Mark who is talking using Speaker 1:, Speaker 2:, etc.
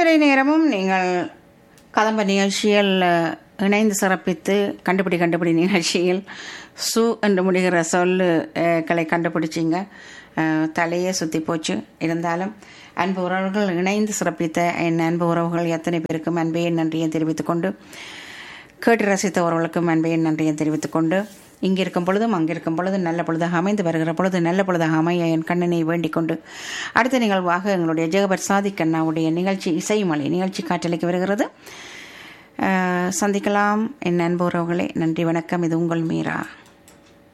Speaker 1: இதுவரை நேரமும் நீங்கள் கதம்ப நிகழ்ச்சியில் இணைந்து சிறப்பித்து கண்டுபிடி நிகழ்ச்சியில் சு என்று முடிகிற சொல்லுக்களை கண்டுபிடிச்சிங்க. தலையே சுற்றி போச்சு. இருந்தாலும் அன்பு உறவுகள் இணைந்து சிறப்பித்த என் அன்பு உறவுகள் எத்தனை பேருக்கும் அன்பையின் நன்றியை தெரிவித்துக் கொண்டு, கேட்டு ரசித்த உறவுகளுக்கும் அன்பையின் நன்றியை தெரிவித்துக் கொண்டு, இங்கே இருக்கும் பொழுதும் அங்கே இருக்கும் பொழுதும் நல்ல பொழுதாக அமைந்து வருகிற பொழுது நல்ல பொழுதாக அமைய என் கண்ணனை வேண்டிக் கொண்டு, அடுத்த நிகழ்வாக எங்களுடைய ஜெகபர் சாதிக் கண்ணாவுடைய நிகழ்ச்சி இசைமலை நிகழ்ச்சி காற்றலைக்கு வருகிறது. சந்திக்கலாம் என் அன்பு உறவுகளே. நன்றி, வணக்கம். இது உங்கள் மீரா.